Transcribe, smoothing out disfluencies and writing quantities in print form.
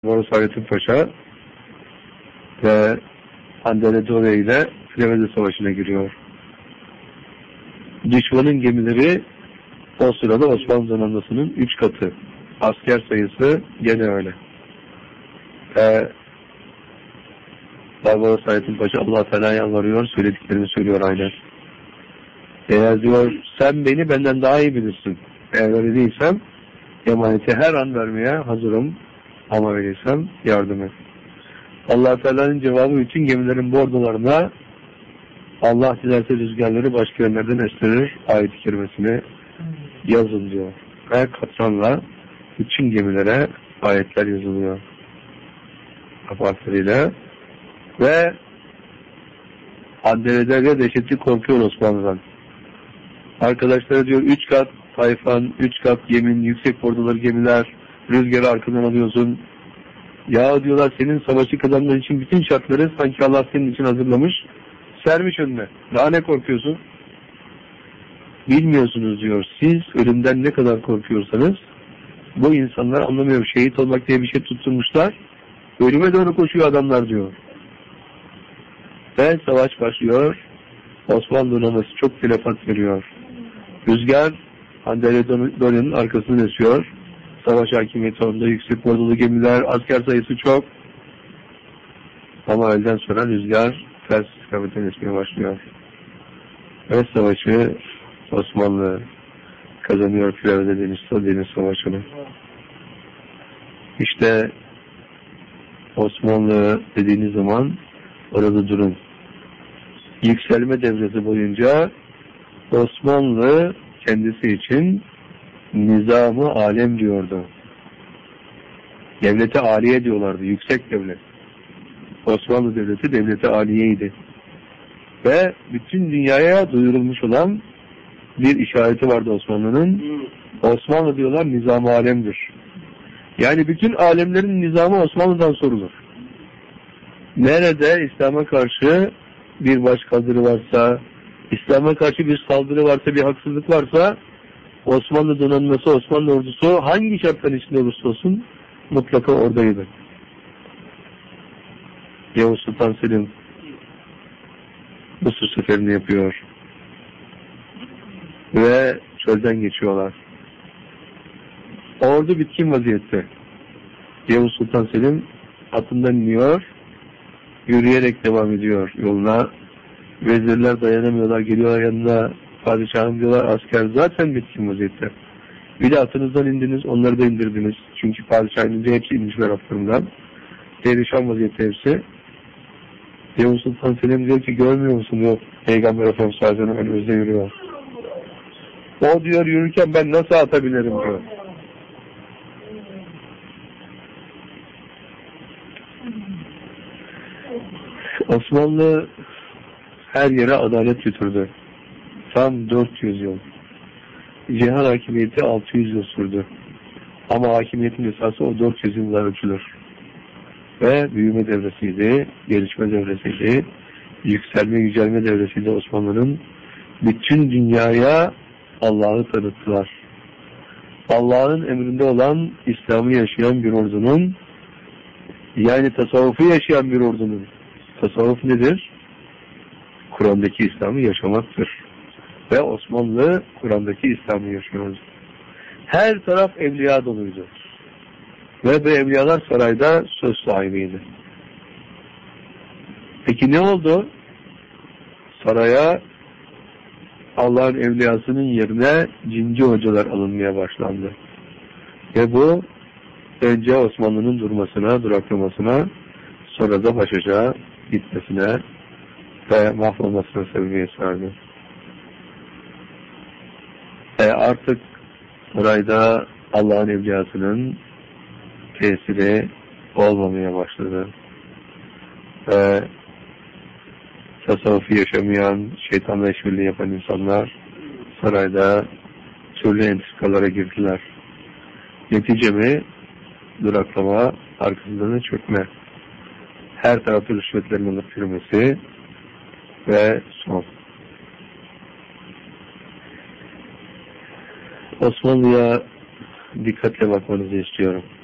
Barbaros Hayrettin Paşa ve Andernedore ile Plevene Savaşı'na giriyor. Düşmanın gemileri o sırada Osmanlı donanmasının 3 katı. Asker sayısı gene öyle. Barbaros Hayrettin Paşa Allah-u Teala'ya yalvarıyor, söylediklerini söylüyor aynen. Eğer diyor sen beni benden daha iyi bilirsin. Eğer öyle değilsem emaneti her an vermeye hazırım. Ama öyleysen yardım et. Allah-u Teala'nın cevabı bütün gemilerin bordolarına Allah dilerse rüzgarları başka yerlerden estirir ayet-i kerimesini yazın diyor. Ve katranla bütün gemilere ayetler yazılıyor. Kapaklarıyla ve Andernedore dehşetli korkuyor Osmanlı'dan. Arkadaşları diyor 3 kat tayfan, 3 kat yemin, yüksek bordoları gemiler, rüzgarı arkadan alıyorsun. Ya diyorlar senin savaşı kazanman için bütün şartları sanki Allah senin için hazırlamış, sermiş önüne. Daha ne korkuyorsun? Bilmiyorsunuz diyor. Siz ölümden ne kadar korkuyorsanız bu insanlar anlamıyor. Şehit olmak diye bir şey tutturmuşlar. Ölüme doğru koşuyor adamlar diyor. Ve savaş başlıyor. Osmanlı donanması çok telefat veriyor. Rüzgar Andernedora'nın arkasını esiyor. Savaş hakimiyeti onda, yüksek bordolu gemiler, asker sayısı çok. Ama öğleden sonra rüzgar ters istikametten esmeye başlıyor. Ve savaşı Osmanlı kazanıyor Plevene Deniz Savaşı'nı. İşte Osmanlı dediğiniz zaman orada durun. Yükselme devresi boyunca Osmanlı kendisi için nizam-ı alem diyordu. Devleti aliye diyorlardı. Yüksek devlet. Osmanlı devleti devleti aliyeydi. Ve bütün dünyaya duyurulmuş olan bir işareti vardı Osmanlı'nın. Osmanlı diyorlar nizam-ı alemdir. Yani bütün alemlerin nizamı Osmanlı'dan sorulur. Nerede İslam'a karşı bir başkaldırı varsa, İslam'a karşı bir saldırı varsa, bir haksızlık varsa Osmanlı donanması, Osmanlı ordusu hangi şartların içinde olursa olsun mutlaka oradaydı. Yavuz Sultan Selim Mısır seferini yapıyor. Ve çölden geçiyorlar. Ordu bitkin vaziyette. Yavuz Sultan Selim atından iniyor, yürüyerek devam ediyor yoluna. Vezirler dayanamıyorlar, geliyorlar yanına. Padişahım diyorlar, asker zaten bitkin vaziyette. Bir de atınızdan indiniz, onları da indirdiniz. Çünkü padişah inince hepsi inmişler atlarından. Perişan vaziyette hepsi. Yavuz Sultan Selim diyor ki, görmüyor musun diyor, Peygamber Efendimiz sallallahu aleyhi ve sellem önümüzde yürüyor. O diyor, yürürken ben nasıl atabilirim diyor. Osmanlı her yere adalet götürdü. Tam 400 yıl. Cihan hakimiyeti 600 yıl sürdü. Ama hakimiyetin esası o 400 yıllar ölçülür. Ve büyüme devresiydi, gelişme devresiydi, yükselme, yücelme devresiydi Osmanlı'nın. Bütün dünyaya Allah'ı tanıttılar. Allah'ın emrinde olan İslam'ı yaşayan bir ordunun, yani tasavvufu yaşayan bir ordunun, tasavvuf nedir? Kur'an'daki İslam'ı yaşamaktır. Ve Osmanlı Kur'an'daki İslam'ı yaşıyordu. Her taraf evliya doluydu. Ve bu evliyalar sarayda söz sahibiydi. Peki ne oldu? Saraya Allah'ın evliyasının yerine cinci hocalar alınmaya başlandı. Ve bu önce Osmanlı'nın durmasına, duraklamasına, sonra da baş aşağı gitmesine ve mahvolmasına sebebiyet verdi. Artık sarayda Allah'ın evliyasının tesiri olmamaya başladı. Ve tasavvufu yaşamayan, şeytanla işbirliği yapan insanlar sarayda türlü entrikalara girdiler. Netice mi? Duraklama, arkasından da çökme. Her tarafta rüşvetlerin alıp yürümesi ve son. Osmanlı'ya dikkatle bakmanızı istiyorum.